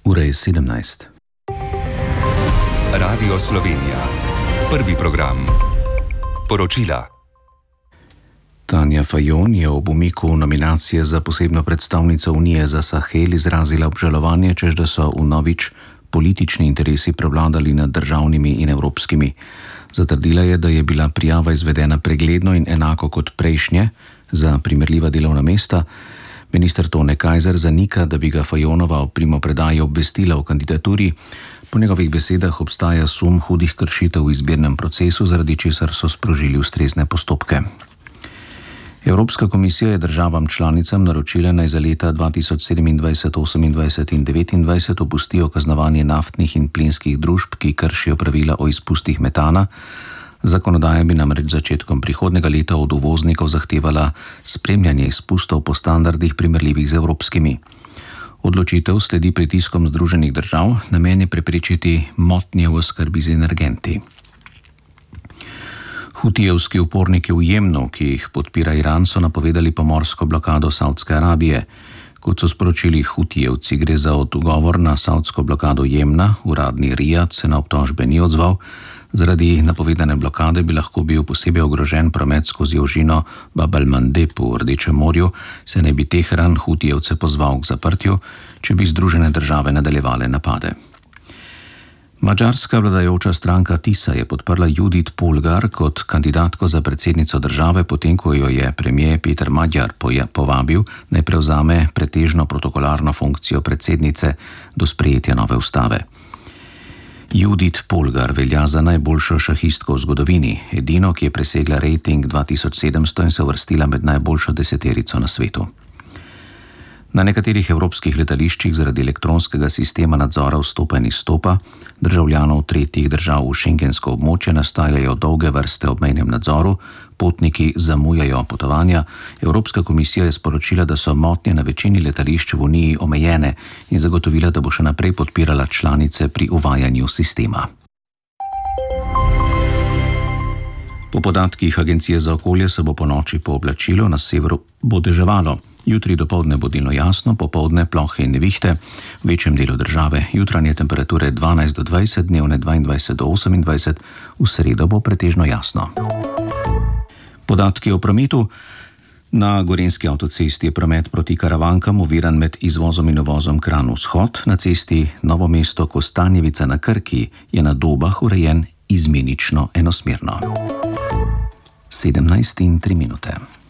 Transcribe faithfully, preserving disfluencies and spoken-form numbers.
Ura je sedemnajst. Radio Slovenija. Prvi program. Poročila. Tanja Fajon je ob umiku nominacije za posebno predstavnico Unije za Sahel izrazila obžalovanje, češ da so vnovič politični interesi prevladali nad državnimi in evropskimi. Zatrdila je, da je bila prijava izvedena pregledno in enako kot prejšnje za primerljiva delovna mesta. Minister Tone Kajzer zanika, da bi ga Fajonova ob primopredaji obvestila o kandidaturi. Po njegovih besedah obstaja sum hudih kršitev v izbirnem procesu, zaradi česar so sprožili ustrezne postopke. Evropska komisija je državam članicam naročila, naj za leta dva tisoč sedemindvajset, osemindvajset in devetindvajset opustijo kaznovanje naftnih in plinskih družb, ki kršijo pravila o izpustih metana. Zakonodaja bi namreč z začetkom prihodnega leta od uvoznikov zahtevala spremljanje izpustov po standardih primerljivih z evropskimi. Odločitev sledi pritiskom Združenih držav, namen je preprečiti motnje v oskrbi z energenti. Hutijevski uporniki v Jemnu, ki jih podpira Iran, so napovedali pomorsko blokado Savdske Arabije. Kot so sporočili Hutijevci, gre za odgovor na savdsko blokado Jemna. Uradni Rijad se na obtožbe ni odzval. Zaradi napovedane blokade bi lahko bil posebej ogrožen promet skozi ožino Bab el-Mandeb v Rdečem morju, se ne bi Teheran Hutijevce pozval k zaprtju, če bi Združene države nadaljevale napade. Madžarska vladajoča stranka Tisa je podprla Judith Polgar kot kandidatko za predsednico države, potem ko jo je premier Peter Magyar povabil, naj prevzame pretežno protokolarno funkcijo predsednice do sprejetja nove ustave. Judith Polgar velja za najboljšo šahistko v zgodovini, edino, ki je presegla rejting dva tisoč sedemsto in se uvrstila med najboljšo deseterico na svetu. Na nekaterih evropskih letališčih zaradi elektronskega sistema nadzora vstopa in izstopa državljanov tretjih držav v šengensko območje nastajajo dolge vrste ob mejnem nadzoru, potniki zamujajo potovanja. Evropska komisija je sporočila, da so motnje na večini letališč v Uniji omejene in zagotovila, da bo še naprej podpirala članice pri uvajanju sistema. Po podatkih Agencije za okolje se bo ponoči pooblačilo, na severu bo deževalo. Jutri dopoldne bo delno jasno, popoldne plohe in nevihte, v večjem delu države jutranje temperature dvanajst do dvajset, dnevne dvaindvajset do osemindvajset, v sredo bo pretežno jasno. Podatki o prometu. Na Gorenjski avtocesti je promet proti Karavankam oviran med izvozom in uvozom Kranj-Vzhod, na cesti Novo mesto-Kostanjevica na Krki je na Dobah urejen izmenično enosmerno. sedemnajst in tri minute.